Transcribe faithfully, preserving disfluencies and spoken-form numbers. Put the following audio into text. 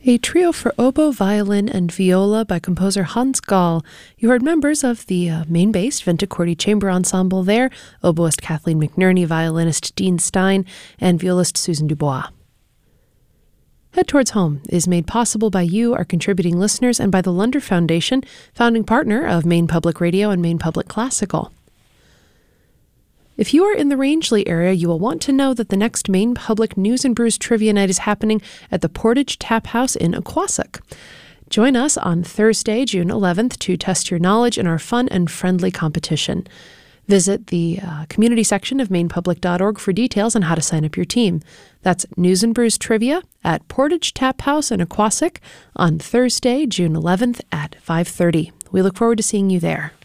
A trio for oboe, violin, and viola by composer Hans Gall. You heard members of the uh, Maine-based Ventacordi Chamber Ensemble there, oboist Kathleen McNerney, violinist Dean Stein, and violist Susan Dubois. Head Towards Home is made possible by you, our contributing listeners, and by the Lunder Foundation, founding partner of Maine Public Radio and Maine Public Classical. If you are in the Rangeley area, you will want to know that the next Maine Public News and Brews Trivia Night is happening at the Portage Tap House in Aquassock. Join us on Thursday, June eleventh, to test your knowledge in our fun and friendly competition. Visit the uh, community section of maine public dot org for details on how to sign up your team. That's News and Brews Trivia at Portage Tap House in Aquassock on Thursday, June eleventh at five thirty. We look forward to seeing you there.